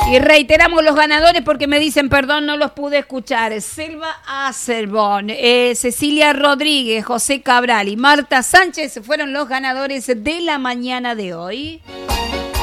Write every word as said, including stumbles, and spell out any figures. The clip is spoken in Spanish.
Y reiteramos los ganadores porque me dicen, perdón, no los pude escuchar. Selva Acerbón, eh, Cecilia Rodríguez, José Cabral y Marta Sánchez fueron los ganadores de la mañana de hoy.